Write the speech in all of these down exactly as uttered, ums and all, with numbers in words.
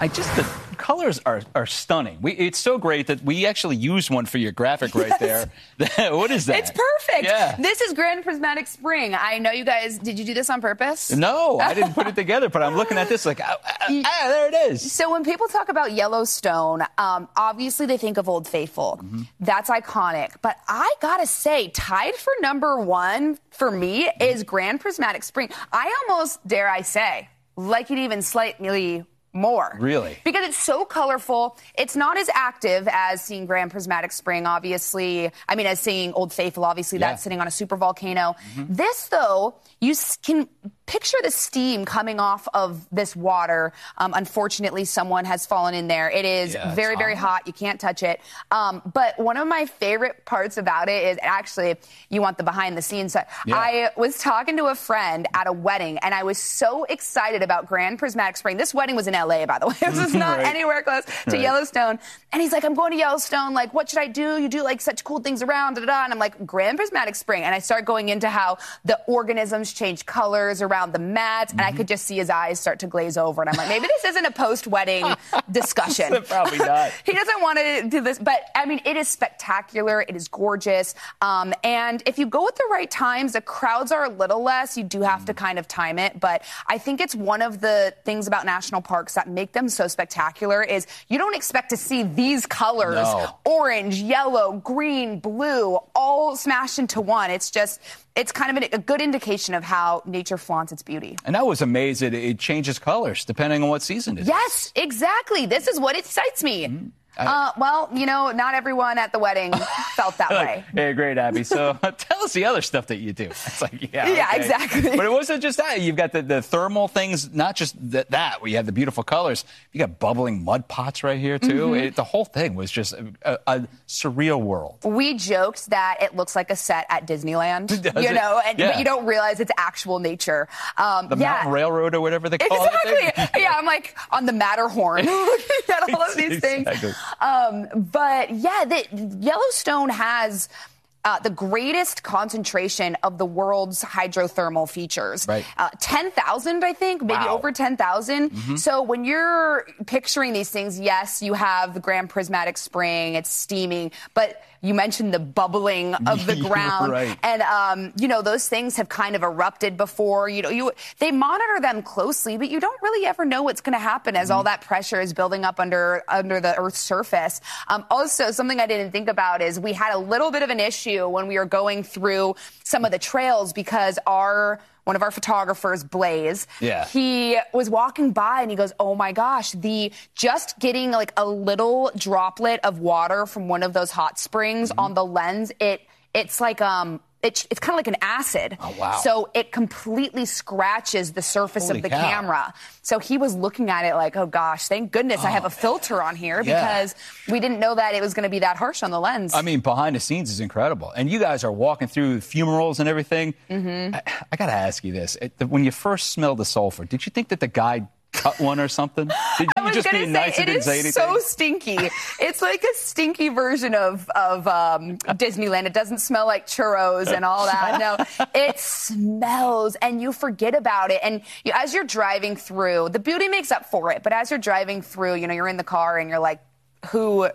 I just, the colors are, are stunning. We, it's so great that we actually used one for your graphic right yes. there. What is that? It's perfect. Yeah. This is Grand Prismatic Spring. I know you guys, did you do this on purpose? No, I didn't put it together, but I'm looking at this like, ah, ah, ah there it is. So when people talk about Yellowstone, um, obviously they think of Old Faithful. Mm-hmm. That's iconic. But I gotta say, tied for number one for me mm-hmm. is Grand Prismatic Spring. I almost, dare I say, like it even slightly more. Really? Because it's so colorful. It's not as active as seeing Grand Prismatic Spring, obviously. I mean, as seeing Old Faithful, obviously yeah. that's sitting on a super volcano. Mm-hmm. This, though, you can picture the steam coming off of this water. Um, unfortunately, someone has fallen in there. It is yeah, very, very hot. You can't touch it. Um, but one of my favorite parts about it is actually, you want the behind the scenes. Yeah. I was talking to a friend at a wedding, and I was so excited about Grand Prismatic Spring. This wedding was in L A, by the way. This is not right. anywhere close to right. Yellowstone. And he's like, I'm going to Yellowstone. Like, what should I do? You do, like, such cool things around, da, da, da. And I'm like, Grand Prismatic Spring. And I start going into how the organisms change colors around the mats, and mm-hmm. I could just see his eyes start to glaze over. And I'm like, maybe this isn't a post-wedding discussion. Probably not. He doesn't want to do this. But, I mean, it is spectacular. It is gorgeous. Um, and if you go at the right times, the crowds are a little less. You do have mm. to kind of time it. But I think it's one of the things about national parks that make them so spectacular is you don't expect to see these colors, no. orange, yellow, green, blue, all smashed into one. It's just... It's kind of a good indication of how nature flaunts its beauty. And I was amazed that it changes colors depending on what season it is. Yes, exactly. This is what excites me. Mm-hmm. I, uh, well, you know, not everyone at the wedding felt that way. Yeah, great, Abby. So tell us the other stuff that you do. It's like, yeah, yeah, okay. exactly. But it wasn't just that. You've got the, the thermal things, not just the, that, where you have the beautiful colors. You got bubbling mud pots right here, too. Mm-hmm. It, the whole thing was just a, a, a surreal world. We joked that it looks like a set at Disneyland, Does you it? know, and, yeah. but you don't realize it's actual nature. Um, the yeah. Mountain Railroad or whatever they call exactly. it. Exactly. Yeah, I'm like on the Matterhorn looking at all of these exactly. things. Um, But, yeah, the, Yellowstone has uh, the greatest concentration of the world's hydrothermal features. Right. Uh, ten thousand, I think, maybe wow. over ten thousand. Mm-hmm. So when you're picturing these things, yes, you have the Grand Prismatic Spring, it's steaming, but you mentioned the bubbling of the ground. Right. And, um, you know, those things have kind of erupted before. You know, you they monitor them closely, but you don't really ever know what's going to happen as mm-hmm. all that pressure is building up under under the Earth's surface. Um, also, something I didn't think about is we had a little bit of an issue when we were going through some of the trails because our... one of our photographers, Blaze, yeah. he was walking by and he goes, oh my gosh, the just getting like a little droplet of water from one of those hot springs mm-hmm. on the lens, it it's like um It's, it's kind of like an acid. Oh, wow. So it completely scratches the surface Holy of the cow. camera. So he was looking at it like, oh, gosh, thank goodness oh, I have a filter on here yeah. because we didn't know that it was going to be that harsh on the lens. I mean, behind the scenes is incredible. And you guys are walking through funerals and everything. Mm-hmm. I, I got to ask you this. It, when you first smelled the sulfur, did you think that the guy cut one or something? Did you just be say, nice and didn't say anything? It is so stinky. It's like a stinky version of, of um, Disneyland. It doesn't smell like churros and all that. No, it smells, and you forget about it. And you, as you're driving through, the beauty makes up for it. But as you're driving through, you know, you're in the car and you're like, who...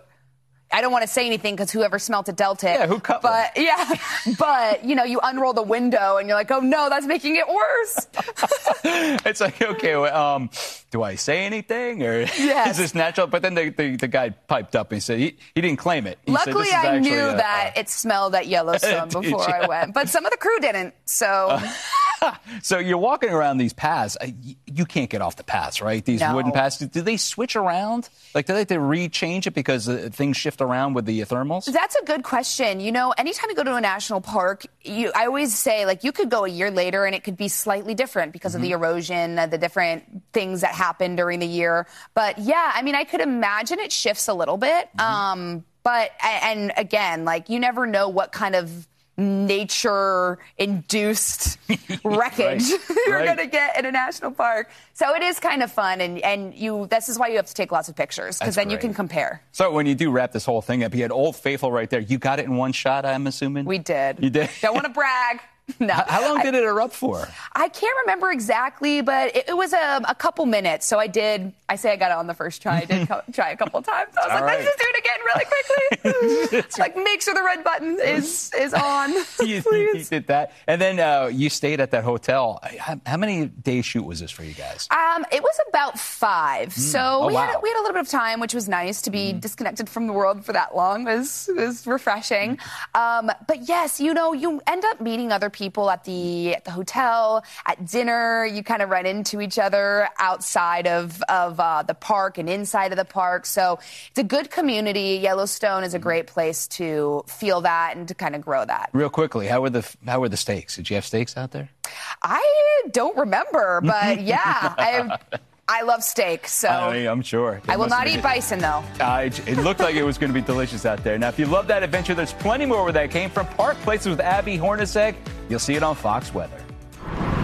I don't want to say anything because whoever smelt it dealt it. Yeah, who cut But, one? yeah, but, you know, you unroll the window and you're like, oh, no, that's making it worse. It's like, okay, well, um, do I say anything? Or yes. is this natural? But then the, the, the guy piped up and he said he, he didn't claim it. He Luckily, said, I actually knew a, that uh, it smelled at Yellowstone before yeah. I went. But some of the crew didn't, so... Uh, so you're walking around these paths. You can't get off the paths, right? These no. wooden paths. Do they switch around? Like, do they have to re-change it because uh, things shift around with the thermals? That's a good question. You know, anytime you go to a national park, you, I always say, like, you could go a year later and it could be slightly different because mm-hmm. of the erosion, uh, the different things that happen during the year. But, yeah, I mean, I could imagine it shifts a little bit. Mm-hmm. Um, but, and again, like, you never know what kind of nature-induced wreckage right. you're right. going to get in a national park. So it is kind of fun, and, and you. This is why you have to take lots of pictures, because then great. you can compare. So when you do wrap this whole thing up, you had Old Faithful right there. You got it in one shot, I'm assuming? We did. You did? Don't want to brag. No. How long did I, it erupt for? I can't remember exactly, but it, it was a, a couple minutes. So I did, I say I got it on the first try. I did co- try a couple times. I was All like, right. let's just do it again really quickly. Like, make sure the red button is, is on, you, please. You did that. And then uh, you stayed at that hotel. How, how many days shoot was this for you guys? Um, it was about five. Mm. So oh, we, wow. had, we had a little bit of time, which was nice. To be mm. disconnected from the world for that long was, was refreshing. Mm. Um, but yes, you know, you end up meeting other people at the at the hotel, at dinner. You kind of run into each other outside of, of uh, the park and inside of the park. So it's a good community. Yellowstone is a great place to feel that and to kind of grow that. Real quickly, how were the how were the steaks? Did you have steaks out there? I don't remember, but yeah, I I love steak, so I mean, I'm sure. I will not eat bison, though. Uh, it looked like it was going to be delicious out there. Now, if you love that adventure, there's plenty more where that came from. Park Places with Abby Hornacek. You'll see it on Fox Weather.